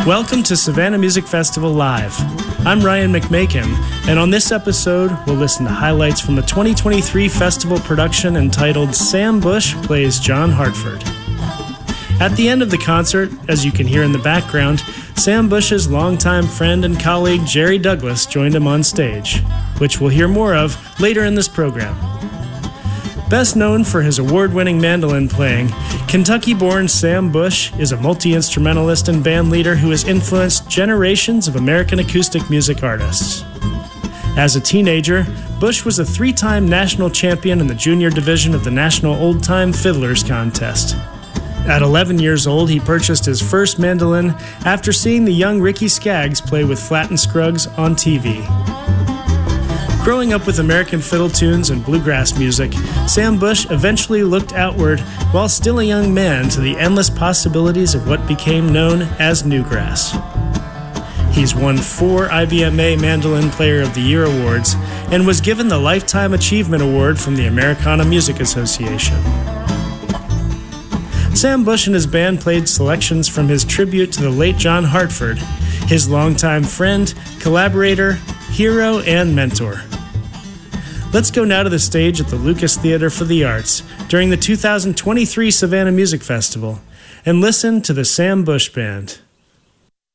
Welcome to Savannah Music Festival Live. I'm Ryan McMakin, and on this episode, we'll listen to highlights from the 2023 festival production entitled Sam Bush Plays John Hartford. At the end of the concert, as you can hear in the background, Sam Bush's longtime friend and colleague Jerry Douglas joined him on stage, which we'll hear more of later in this program. Best known for his award-winning mandolin playing, Kentucky-born Sam Bush is a multi-instrumentalist and bandleader who has influenced generations of American acoustic music artists. As a teenager, Bush was a three-time national champion in the junior division of the National Old Time Fiddlers Contest. At 11 years old, he purchased his first mandolin after seeing the young Ricky Skaggs play with Flatt and Scruggs on TV. Growing up with American fiddle tunes and bluegrass music, Sam Bush eventually looked outward while still a young man to the endless possibilities of what became known as newgrass. He's won 4 IBMA Mandolin Player of the Year awards and was given the Lifetime Achievement Award from the Americana Music Association. Sam Bush and his band played selections from his tribute to the late John Hartford, his longtime friend, collaborator, hero, and mentor. Let's go now to the stage at the Lucas Theater for the Arts during the 2023 Savannah Music Festival and listen to the Sam Bush Band.